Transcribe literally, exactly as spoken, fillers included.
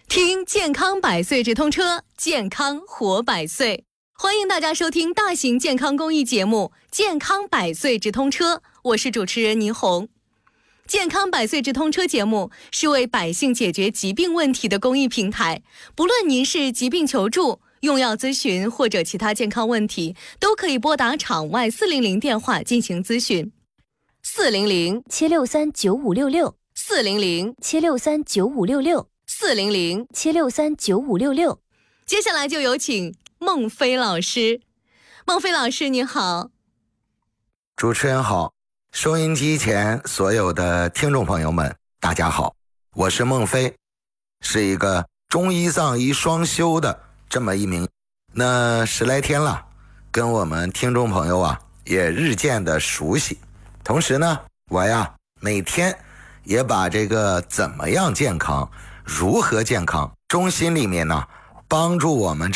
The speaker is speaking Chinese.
听健康百岁直通车，健康活百岁。欢迎大家收听大型健康公益节目《健康百岁直通车》，我是主持人倪虹。健康百岁直通车节目是为百姓解决疾病问题的公益平台，不论您是疾病求助、用药咨询或者其他健康问题，都可以拨打场外四零零电话进行咨询。四零零七六三九五六六， 四零零七六三九五六六， 四零零七六三九五六六。 接下来就有请孟非老师。孟非老师您好。 主持人好，收音机前所有的听众朋友们大家好，我是孟非，是一个中医藏医双修的这么一名，那十来天了，跟我们听众朋友啊也日渐的熟悉。同时呢，我呀每天也把这个怎么样健康、如何健康中心里面呢帮助我们